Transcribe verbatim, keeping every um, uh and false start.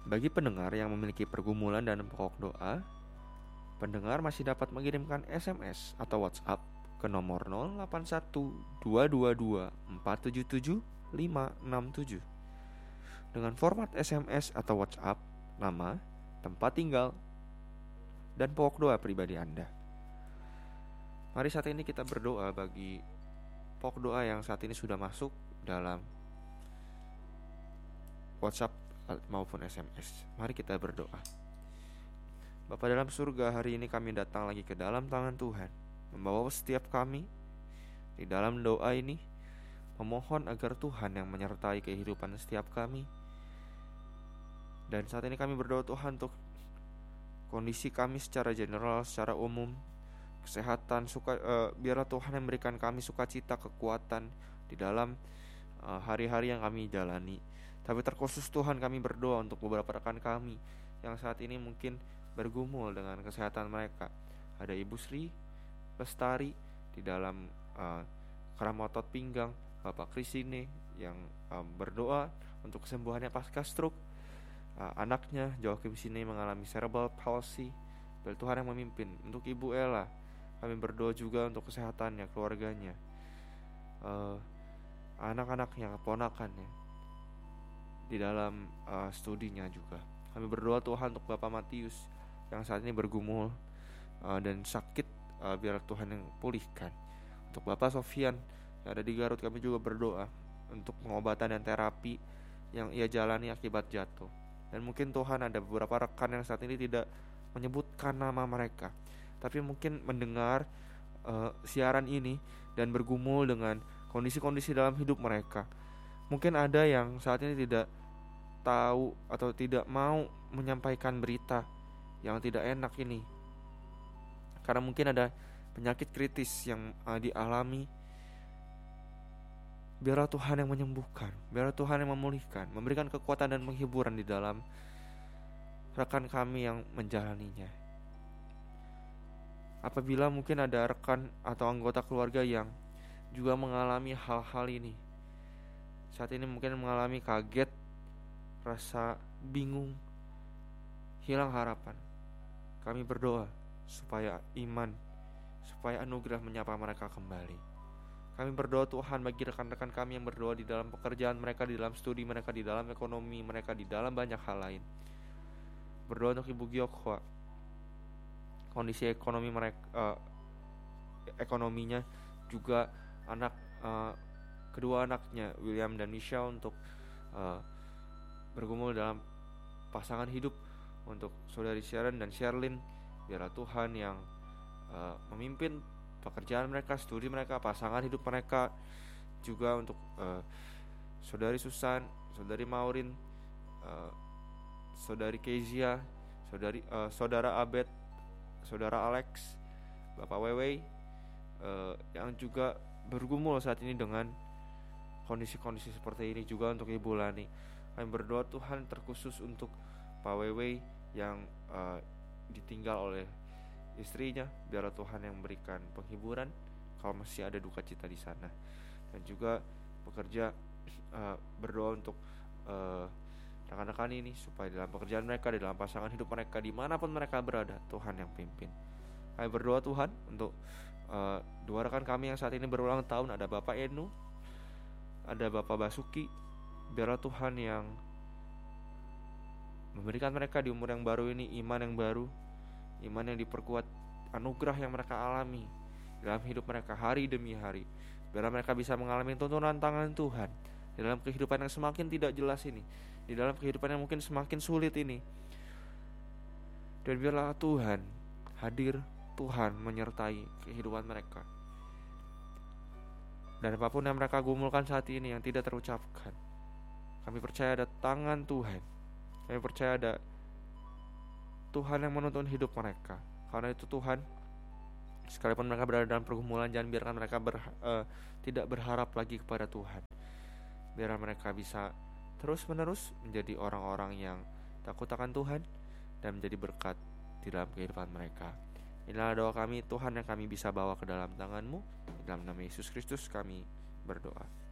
Bagi pendengar yang memiliki pergumulan dan pokok doa, pendengar masih dapat mengirimkan S M S atau WhatsApp ke nomor nol delapan satu dua dua dua empat tujuh tujuh lima enam tujuh dengan format S M S atau WhatsApp, nama, tempat tinggal, dan pokok doa pribadi Anda. Mari saat ini kita berdoa bagi pokok doa yang saat ini sudah masuk dalam WhatsApp maupun S M S. Mari kita berdoa. Bapa dalam surga, hari ini kami datang lagi ke dalam tangan Tuhan, membawa setiap kami di dalam doa ini, memohon agar Tuhan yang menyertai kehidupan setiap kami. Dan saat ini kami berdoa Tuhan untuk kondisi kami secara general, secara umum, kesehatan, suka, uh, biarlah Tuhan yang memberikan kami sukacita, kekuatan di dalam uh, hari-hari yang kami jalani. Tapi terkhusus Tuhan, kami berdoa untuk beberapa rekan kami yang saat ini mungkin bergumul dengan kesehatan mereka. Ada Ibu Sri Lestari di dalam uh, keram otot pinggang, Bapak Krisine yang uh, berdoa untuk kesembuhannya pasca stroke. Uh, anaknya Joakim Sine mengalami cerebral palsy. Biar Tuhan yang memimpin. Untuk Ibu Ella, kami berdoa juga untuk kesehatannya, keluarganya, uh, anak-anaknya, keponakannya di dalam uh, studinya juga. Kami berdoa Tuhan untuk Bapak Matius yang saat ini bergumul uh, dan sakit, uh, biar Tuhan yang pulihkan. Untuk Bapak Sofian yang ada di Garut, kami juga berdoa untuk pengobatan dan terapi yang ia jalani akibat jatuh. Dan mungkin Tuhan ada beberapa rekan yang saat ini tidak menyebutkan nama mereka, tapi mungkin mendengar uh, siaran ini dan bergumul dengan kondisi-kondisi dalam hidup mereka. Mungkin ada yang saat ini tidak tahu atau tidak mau menyampaikan berita yang tidak enak ini, karena mungkin ada penyakit kritis yang uh, dialami. Biarlah Tuhan yang menyembuhkan, biarlah Tuhan yang memulihkan, memberikan kekuatan dan penghiburan di dalam rekan kami yang menjalaninya. Apabila mungkin ada rekan atau anggota keluarga yang juga mengalami hal-hal ini, saat ini mungkin mengalami kaget, rasa bingung, hilang harapan, kami berdoa supaya iman, supaya anugerah menyapa mereka kembali. Kami berdoa Tuhan bagi rekan-rekan kami yang berdoa di dalam pekerjaan mereka, di dalam studi mereka, di dalam ekonomi mereka, di dalam banyak hal lain. Berdoa untuk Ibu Gyokwa, kondisi ekonomi mereka, uh, ekonominya juga anak uh, kedua anaknya William dan Michelle untuk uh, bergumul dalam pasangan hidup. Untuk saudari Sharon dan Sherlyn, biarlah Tuhan yang uh, memimpin pekerjaan mereka, studi mereka, pasangan hidup mereka. Juga untuk uh, saudari Susan, saudari Maureen, uh, saudari Kezia, saudari uh, saudara Abed, saudara Alex, Bapak Wewe, uh, yang juga bergumul saat ini dengan kondisi-kondisi seperti ini. Juga untuk Ibu Lani, kami berdoa Tuhan terkhusus untuk Pak Wewe yang uh, ditinggal oleh istrinya, biarlah Tuhan yang memberikan penghiburan kalau masih ada duka cita di sana. Dan juga bekerja uh, berdoa untuk uh, rekan-rekan ini supaya dalam pekerjaan mereka, di dalam pasangan hidup mereka, dimanapun mereka berada, Tuhan yang pimpin. Kami berdoa Tuhan untuk uh, dua rekan kami yang saat ini berulang tahun. Ada Bapak Enu, ada Bapak Basuki. Biarlah Tuhan yang memberikan mereka di umur yang baru ini iman yang baru, iman yang diperkuat, anugerah yang mereka alami dalam hidup mereka hari demi hari. Biarlah mereka bisa mengalami tuntunan tangan Tuhan di dalam kehidupan yang semakin tidak jelas ini, di dalam kehidupan yang mungkin semakin sulit ini. Dan biarlah Tuhan hadir, Tuhan menyertai kehidupan mereka. Dan apapun yang mereka gumulkan saat ini yang tidak terucapkan, kami percaya ada tangan Tuhan. Kami percaya ada Tuhan yang menuntun hidup mereka. Karena itu Tuhan, sekalipun mereka berada dalam pergumulan, jangan biarkan mereka ber, uh, tidak berharap lagi kepada Tuhan. Biar mereka bisa terus menerus menjadi orang-orang yang takut akan Tuhan dan menjadi berkat di dalam kehidupan mereka. Inilah doa kami, Tuhan, yang kami bisa bawa ke dalam tangan-Mu. Dalam nama Yesus Kristus kami berdoa.